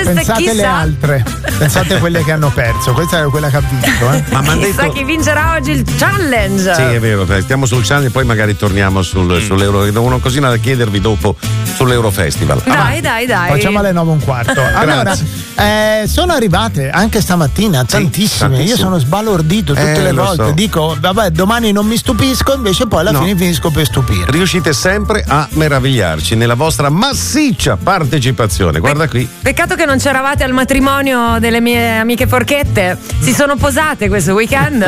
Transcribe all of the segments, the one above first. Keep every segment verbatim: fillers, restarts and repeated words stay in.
pensate chissà. le altre, pensate quelle che hanno perso, questa è quella che ha vinto. Eh. Ma m'han Chissà detto... chi vincerà oggi il challenge. Sì, è vero, stiamo sul challenge e poi magari torniamo sul, mm. sull'Euro. Ho una cosina da chiedervi dopo sull'Eurofestival. Dai, dai, dai. Facciamo alle nove e un quarto. Allora, eh, sono arrivate anche stamattina tantissime. tantissime. Io sono sbalordito tutte Eh, le lo volte. so. Dico, vabbè, domani non mi stupisco, invece poi alla No. fine finisco per stupire. Riuscite sempre a meravigliarci nella vostra massiccia partecipazione. Guarda qui. Peccato che non c'eravate al matrimonio delle mie amiche forchette. Si sono posate questo weekend.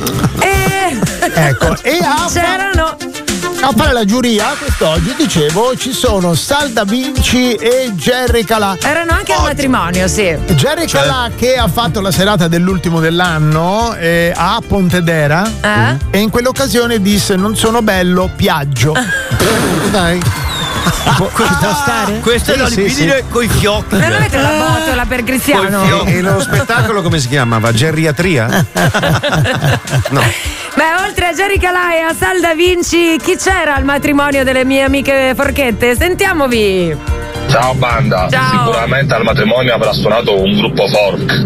e Ecco, e a, c'erano. a fare la giuria quest'oggi, dicevo, ci sono Salda Vinci e Jerry Calà. Erano anche al matrimonio, sì. Jerry Cioè? Calà che ha fatto la serata dell'ultimo dell'anno eh, a Pontedera Eh? e in quell'occasione disse: non sono bello, piaggio. Dai. Ci può stare? Questo è da Sì, sì, libidine sì. coi fiocchi. Non avete la botola per Cristiano? Coi E lo spettacolo come si chiamava? Geriatria? No. Beh, oltre a Jerry Calà e a Salda Vinci, chi c'era al matrimonio delle mie amiche forchette? Sentiamovi. Ciao banda, Ciao. sicuramente al matrimonio avrà suonato un gruppo folk.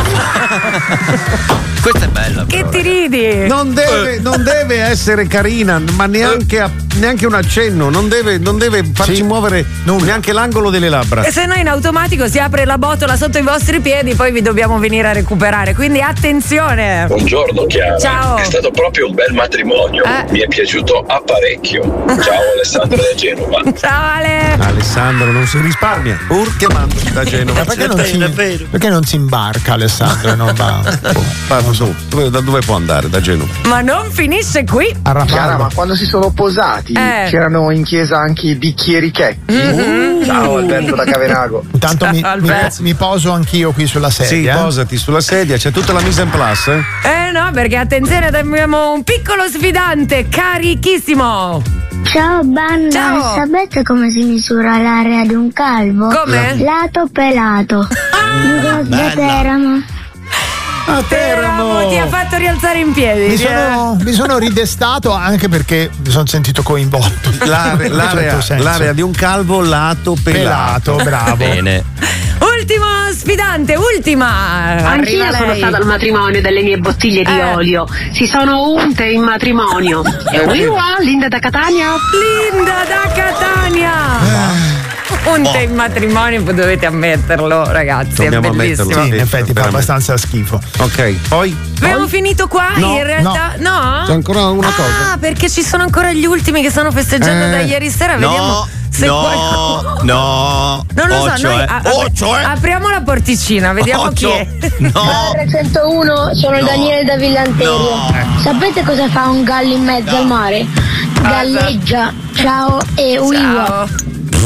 Questa è bella. Che però, ti ridi? Non deve, non deve essere carina, ma neanche, a- neanche un accenno, non deve, non deve farci Sì. muovere neanche l'angolo delle labbra. E se no in automatico si apre la botola sotto i vostri piedi, poi vi dobbiamo venire a recuperare. Quindi attenzione. Buongiorno Chiara, Ciao. è stato proprio un bel matrimonio, Eh. mi è piaciuto apparecchio. Ciao Alessandro da Genova. Ciao Ale. Alessandro non si risparmia, pur chiamando da Genova. Ma perché non, È si, vero. perché non si imbarca Alessandro e non va Ma non so, dove, da dove può andare? Da Genova. Ma non finisce qui. a Chiara, Rapallo? ma quando si sono posati Eh. c'erano in chiesa anche i bicchieri checchi. Ciao Alberto da Cavenago. Intanto mi, mi, Alberto. mi poso anch'io qui sulla Sì, sedia. posati sulla sedia, c'è tutta la mise en place. Eh? Eh no, perché attenzione, abbiamo un piccolo sfidante carichissimo. Ciao banda, Ciao. sapete come si misura l'area di un calvo? Come? Lato pelato. Nicolas da Teramo. A Teramo ti ha fatto rialzare in piedi. Mi sono, mi sono ridestato anche perché mi sono sentito coinvolto. L'area, In l'area- certo senso. l'area di un calvo lato pelato. Pelato, bravo. Bene. Ultimo sfidante, ultima. Anch'io Arriva sono lei. stata al matrimonio delle mie bottiglie di Eh. olio. Si sono unte in matrimonio. E uiwa, Linda da Catania. Linda da Catania. Unte in matrimonio, voi dovete ammetterlo, ragazzi. Dobbiamo è bellissimo. ammetterlo. Sì, in Sì, effetti fa veramente. abbastanza schifo. Ok, poi Abbiamo finito qua? No, in realtà no. c'è ancora una Ah, cosa. perché ci sono ancora gli ultimi che stanno festeggiando Eh. da ieri sera. Vediamo No, se qualcuno. no, no. Non lo so, Occhio, noi eh. a- Occhio, eh. apriamo la porticina, vediamo chi Occhio. è. No. centouno sono No. Daniele da Villanterio. No. Sapete cosa fa un gallo in mezzo al mare? Galleggia. Ciao e uiwa. Ciao.